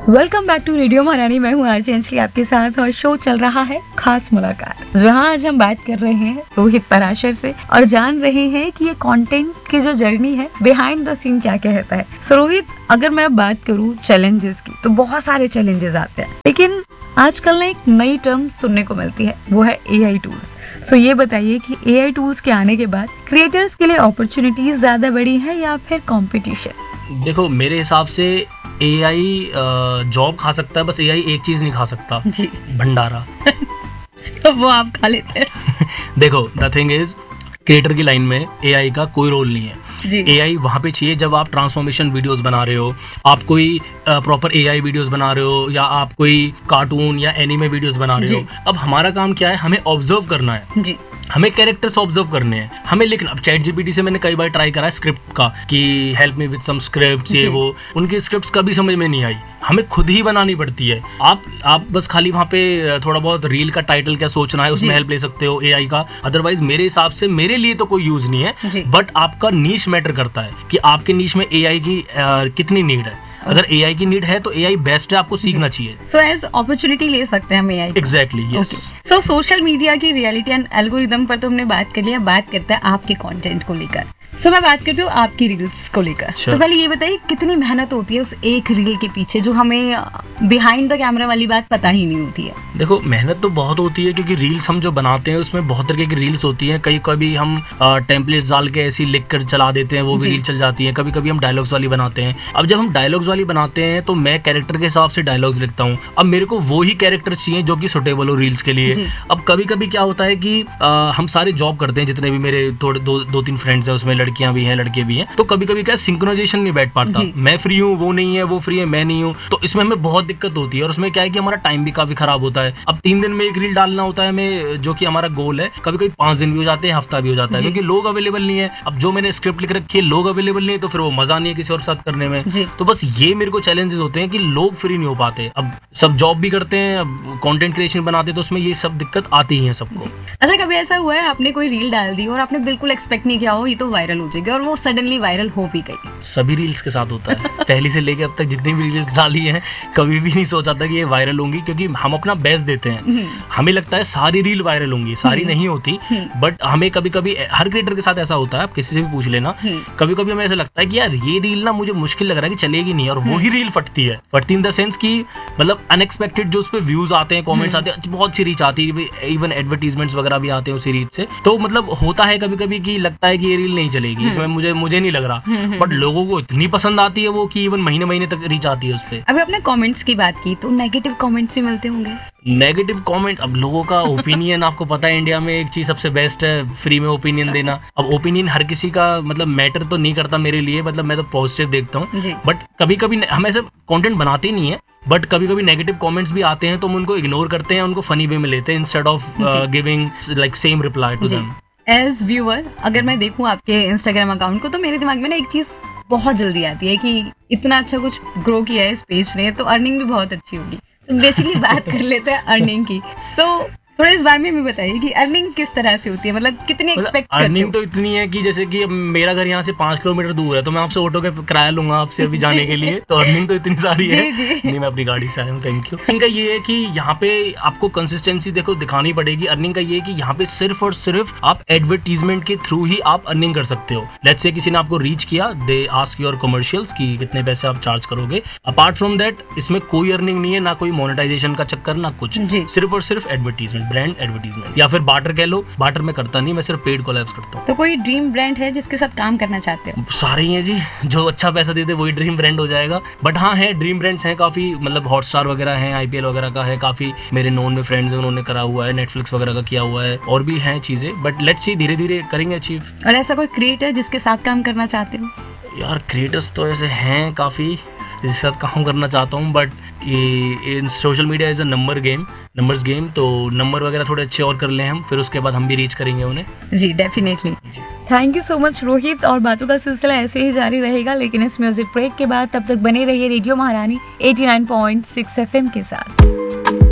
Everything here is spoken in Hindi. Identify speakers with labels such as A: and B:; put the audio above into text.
A: वेलकम बैक टू रेडियो महारानी। मैं हूँ आरजे अंजलि आपके साथ और शो चल रहा है खास मुलाकात, जहाँ आज हम बात कर रहे हैं रोहित पराशर से और जान रहे हैं कि ये कंटेंट की जो जर्नी है बिहाइंड द सीन क्या कहता है। सो रोहित, अगर मैं बात करूँ चैलेंजेस की तो बहुत सारे चैलेंजेस आते हैं, लेकिन आजकल ना एक नई टर्म सुनने को मिलती है, वो है AI टूल्स। सो ये बताइए कि AI टूल्स के आने के बाद क्रिएटर्स के लिए अपॉर्चुनिटीज ज्यादा बढ़ी है या फिर कंपटीशन?
B: देखो, मेरे हिसाब से AI जॉब खा सकता है, बस AI एक चीज नहीं खा सकता
A: जी,
B: भंडारा।
A: तो वो आप खा लेते हैं।
B: देखो, द थिंग इज, क्रिएटर की लाइन में AI का कोई रोल नहीं है
A: जी।
B: AI वहाँ पे चाहिए जब आप ट्रांसफॉर्मेशन वीडियोस बना रहे हो, आप कोई प्रॉपर AI वीडियोस बना रहे हो, या आप कोई कार्टून या एनिमे वीडियोस बना रहे हो। अब हमारा काम क्या है, हमें ऑब्जर्व करना है
A: जी,
B: हमें कैरेक्टर्स ऑब्जर्व करने हैं, हमें लिखना। अब चैट जीपीटी से मैंने कई बार ट्राई करा है स्क्रिप्ट का कि help me with some scripts, ये वो, उनकी स्क्रिप्ट्स कभी समझ में नहीं आई, हमें खुद ही बनानी पड़ती है। आप बस खाली वहाँ पे थोड़ा बहुत रील का टाइटल क्या सोचना है, उसमें हेल्प ले सकते हो AI का। अदरवाइज मेरे हिसाब से मेरे लिए तो कोई यूज नहीं है, बट आपका नीश मैटर करता है कि आपके नीश में AI की कितनी नीड है। अगर AI की नीड है तो AI बेस्ट है, आपको सीखना चाहिए।
A: सो एज अपॉर्चुनिटी ले सकते हैं हम AI को।
B: Exactly, yes.
A: सो सोशल मीडिया की रियलिटी एंड एल्गोरिदम पर तो हमने बात कर लिया, बात करते हैं आपके कंटेंट को लेकर। सो मैं बात करती हूँ आपकी रील्स को लेकर। तो पहले ये बताइए कितनी मेहनत होती है उस एक रील के पीछे, जो हमें बिहाइंड द कैमरा वाली बात पता ही नहीं होती है।
B: देखो, मेहनत तो बहुत होती है, क्योंकि रील्स हम जो बनाते हैं उसमें बहुत तरीके की रील्स होती हैं। कभी हम टेम्पलेट्स डाल के ऐसी लिख कर चला देते हैं, वो भी रील चल जाती है। कभी हम डायलॉग्स वाली बनाते हैं। अब जब हम डायलॉग्स वाली बनाते हैं तो मैं कैरेक्टर के हिसाब से डायलॉग्स लिखता हूँ। अब मेरे को वो ही कैरेक्टर चाहिए जो कि सुटेबल हो रील्स के लिए। अब कभी क्या होता है कि हम सारे जॉब करते हैं, जितने भी मेरे थोड़े दो तीन फ्रेंड्स हैं, उसमें लड़कियां भी हैं लड़के भी हैं, तो कभी क्या सिंक्रोनाइजेशन नहीं बैठ पाता। मैं फ्री हूँ, वो नहीं है, वो फ्री है, मैं नहीं हूँ, तो इसमें हमें बहुत दिक्कत होती है। और उसमें क्या है कि हमारा टाइम भी काफी खराब होता है। अब 3 दिन में एक रील डालना होता है हमें, जो कि हमारा गोल है, कभी 5 दिन भी हो जाते हैं, हफ्ता भी हो जाता है, क्योंकि लोग अवेलेबल नहीं है। अब जो मैंने स्क्रिप्ट लिख रखी है, लोग अवेलेबल नहीं है, तो फिर वो मजा नहीं है किसी और साथ करने में। तो बस ये मेरे को चैलेंजेस होते हैं कि लोग फ्री नहीं हो पाते। अब सब जॉब भी करते हैं, अब कंटेंट क्रिएशन बनाते हैं, तो उसमें ये सब दिक्कत आती ही है सबको।
A: अच्छा, कभी ऐसा हुआ है आपने कोई रील डाल दी और आपने बिल्कुल एक्सपेक्ट नहीं किया हो ये तो वायरल हो जाएगी, और वो सडनली वायरल हो भी गई?
B: सभी रील्स के साथ होता है। पहले से लेके अब तक जितनी भी रील्स डाली हैं, कभी भी नहीं सोचा था कि ये वायरल होंगी, क्योंकि हम अपना बेस्ट देते हैं। हमें लगता है सारी रील वायरल होंगी, सारी नहीं होती, बट हमें कभी हर क्रिएटर के साथ ऐसा होता है, आप किसी से भी पूछ लेना। कभी हमें ऐसा लगता है कि यार ये रील ना मुझे मुश्किल लग रहा है कि चलेगी नहीं, और वो ही रील फटती है इन द सेंस की, मतलब अनएक्सपेक्टेड जो उस पे व्यूज आते हैं, कमेंट्स आते हैं, बहुत सी रीच आती है, इवन एडवर्टीजमेंट्स वगैरह भी आते हैं उसी रीच से। तो मतलब होता है कभी कि लगता है कि ये रील नहीं चलेगी, इसमें मुझे नहीं लग रहा, बट लोगों को इतनी पसंद आती है वो कि इवन महीने तक रीच आती है उस पे।
A: अभी आपने कमेंट्स की बात की, तो नेगेटिव कमेंट्स भी मिलते होंगे?
B: नेगेटिव कमेंट, अब लोगों का ओपिनियन आपको पता है, इंडिया में एक चीज सबसे बेस्ट है, फ्री में ओपिनियन देना। अब ओपिनियन हर किसी का मतलब मैटर तो नहीं करता मेरे लिए, मतलब मैं तो पॉजिटिव देखता हूँ, बट कभी हम ऐसे कंटेंट बनाते नहीं है, बट कभी नेगेटिव कमेंट्स भी आते हैं, तो हम उनको इग्नोर करते हैं, उनको फनी वे में लेते हैं, instead of giving like same reply to them.
A: As viewer, अगर मैं देखूं आपके इंस्टाग्राम अकाउंट को, तो मेरे दिमाग में ना एक चीज बहुत जल्दी आती है कि इतना अच्छा कुछ ग्रो किया है इस पेज ने, तो अर्निंग भी बहुत अच्छी होगी। तो बेसिकली बात कर लेते हैं अर्निंग की। तो थोड़ा इस बारे में भी बताइए कि अर्निंग किस तरह से होती है, मतलब कितनी एक्सपेक्ट करते हो?
B: अर्निंग तो इतनी है कि जैसे कि मेरा घर यहाँ से 5 किलोमीटर दूर है, तो मैं आपसे ऑटो का किराया लूंगा आपसे अभी जाने के लिए, तो अर्निंग तो इतनी सारी है। नहीं, मैं अपनी गाड़ी से आया हूँ, थैंक यू। अर्निंग का ये है कि यहाँ पे आपको कंसिस्टेंसी देखो दिखानी पड़ेगी। अर्निंग का ये है कि यहाँ पे सिर्फ और सिर्फ आप एडवर्टीजमेंट के थ्रू ही आप अर्निंग कर सकते हो। लेट्स से किसी ने आपको रीच किया, दे आस्क योर कमर्शियल्स कि कितने पैसे आप चार्ज करोगे। अपार्ट फ्रॉम दैट इसमें कोई अर्निंग नहीं है, ना कोई मोनेटाइजेशन का चक्कर, ना कुछ, सिर्फ और सिर्फ एडवर्टीजमेंट, ब्रांड एडवर्टीजमेंट, या फिर बार्टर कह लो। बार्टर मैं करता नहीं, मैं सिर्फ पेड कोलैब्स करता हूँ।
A: तो कोई ड्रीम ब्रांड है जिसके साथ काम करना चाहते हो?
B: सारे ही हैं जी, जो अच्छा पैसा दे दे वही ड्रीम ब्रांड हो जाएगा। बट हाँ है, ड्रीम ब्रांड्स हैं काफी, मतलब हॉटस्टार वगैरह है, IPL वगैरह का है, काफी मेरे नोन में फ्रेंड्स हैं, उन्होंने करा हुआ है, नेटफ्लिक्स वगैरह का किया हुआ है, और भी हैं चीजें, बट लेट्स सी, धीरे धीरे करेंगे अचीव।
A: और ऐसा कोई क्रिएटर जिसके साथ काम करना चाहते हो?
B: यार क्रिएटर्स तो ऐसे हैं काफी जिसके साथ काम करना चाहता हूँ, but in social media is a numbers game, तो नंबर वगैरह थोड़े अच्छे और कर लें हम, फिर उसके बाद हम भी रीच करेंगे उन्हें।
A: जी definitely. Thank you so much Rohit, और बातों का सिलसिला ऐसे ही जारी रहेगा, लेकिन इस म्यूजिक ब्रेक के बाद तब तक बने रहिए रेडियो महारानी 89.6 FM के साथ।